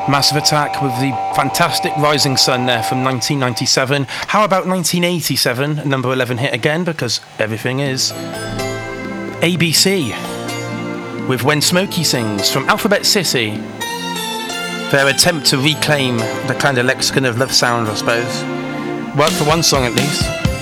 Massive Attack with the fantastic Rising Sun there from 1997. How about 1987, number 11 hit again, because everything is. ABC with When Smokey Sings from Alphabet City. Their attempt to reclaim the kind of lexicon of love sound, I suppose. Worked for one song at least.